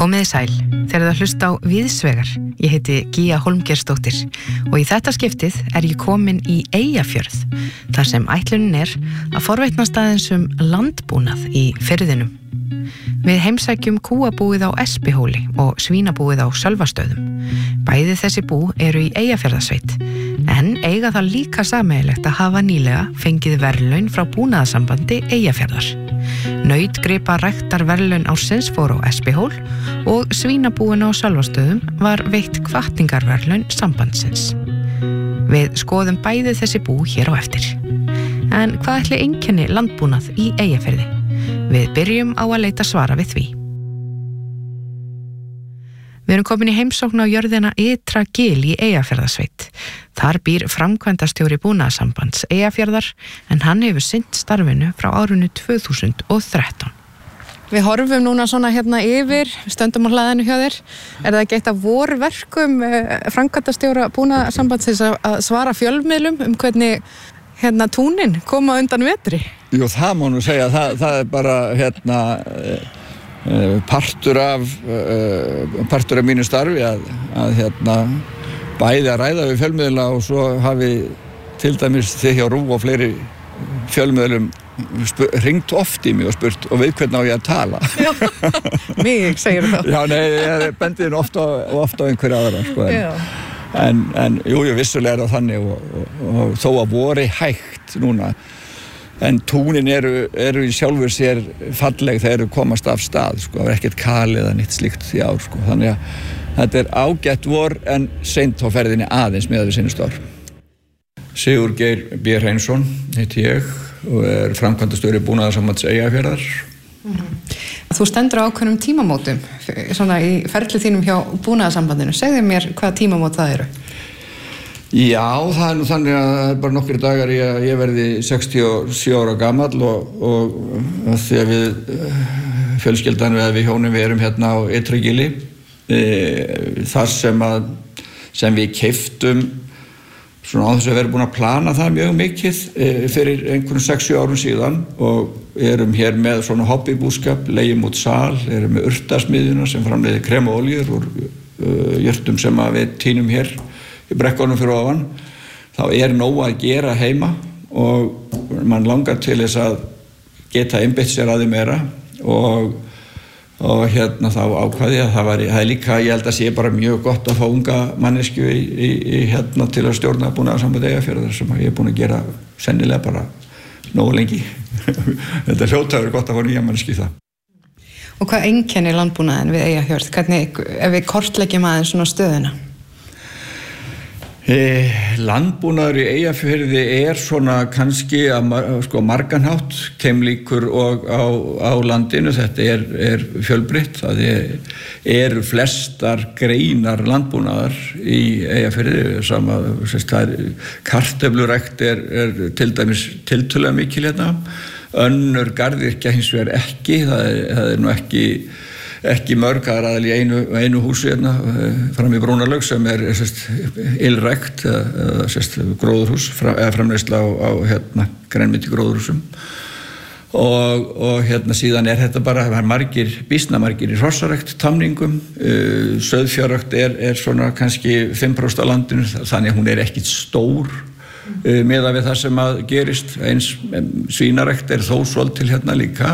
Komiði sæl, þeir að hlusta á Víðsvegar. Ég heiti Gía Hólmgeirsdóttir og í þetta skiptið ég komin í Eyjafjörð, þar sem ætlunin að forvitnast aðeins landbúnað í firðinum. Við heimsækjum kúabúið á Espihóli og svínabúið á Sölvastöðum. Bæði þessi bú eru í Eyjafjarðarsveit, en eiga það líka sameiginlegt að hafa nýlega fengið verðlaun frá Búnaðarsambandi Eyjafjarðar. Nautgripa ræktarverðlaun ársins fór á Espihól og svínabúin á Sölvastöðum var veitt hvatningarverðlaun sambandsins. Við skoðum bæði þessi bú hér á eftir. En hvað ætli einkenni landbúnað í Eyjafirði? Við byrjum á að leita svara við því. Við erum komin í heimsókn á jörðina Ytra Gil í Eyjafjarðarsveit. Þar býr framkvæmdastjóri Búnaðarsambands Eyjafjarðar, en hann hefur sinnt starfinu frá árinu 2013. Við horfum núna svona hérna yfir, stöndum á hlaðinu hjá þér. Það ekki eitt af vorverkum framkvæmdastjóra Búnaðarsambandsins að svara fjölmiðlum hvernig túnin koma undan vetri? Jú, það má nú segja, það bara partur af mínu starfi að bæði að ræða við fjölmiðla og svo hafi til dæmis þið hjá RÚV og fleiri fjölmiðlum hringt oft í mig og spurt og við hvernig á ég að tala. Já, mig segir það. Já, nei, ég bendi þín oft á einhverja aðra, sko. En jú, vissulega það þannig og þó að voru hægt núna, en túnin eru í sjálfur sér falleg þegar eru komast af stað, sko. Það ekkert kali eða neitt slíkt í ár, sko. Þannig að þetta ágætt vor en seint á ferðinni aðeins með við sinni ár. Sigurgeir B. Hreinsson heiti ég og framkvæmdastjóri Búnaðarsambands Eyjafjarðar. Þú stendur á ákveðnum tímamótum svona í ferli þínum hjá Búnaðarsambandinu. Segðu mér hvaða tímamót það eru? Já, það nú þannig að það bara nokkrir dagar ég verði 67 ára gamall og þegar við fjölskyldan við hjónin við erum hérna á Ytra Gili þar sem við keyptum svona á þess að vera búin að plana það mjög mikið fyrir einhvern 6-7 árum síðan og erum hér með svona hobbybúskap, leigjum út sal, erum með urtasmiðjuna sem framleiðir krem og olíur úr jurtum sem við tínum hér í brekkunum fyrir ofan. Þá nóg að gera heima og mann langar til þess að geta einbeitt sér að því meira og þá ákvaði að það líka, ég held að sé bara mjög gott að fá unga manneskju til að stjórna Búnaðarsamband Eyjafjarðar sem ég búin að gera sennilega bara nógu lengi. Þetta hljótaður gott að fá nýja manneskju í það. Og hvað einkennir landbúnaðinn við Eyjafjörð? Hvernig, ef við kortleggjum aðeins svona stöðuna? Landbúnaður í Eyjafirði svona kannski sko marganhátt keimlíkur og á landinu. Þetta fjölbreytt. Það eru flestar greinar landbúnaðar í Eyjafirði. Kartöflurækt til dæmis tiltölulega mikil hérna. Önnur garðyrkja hins vegar ekki. Það nú ekki mörg, það aðal í einu húsi hérna, fram í Brúnalaug sem ylrækt eða gróðurhús, eða framleiðsla á grænmeti gróðurhúsum og síðan þetta bara býsna margir í hrossarækt, tamningum, sauðfjárrækt svona kannski 5% af landinu, þannig að hún ekkit stór miðað við það sem að gerist. Eins svínarækt þó svolítil hérna líka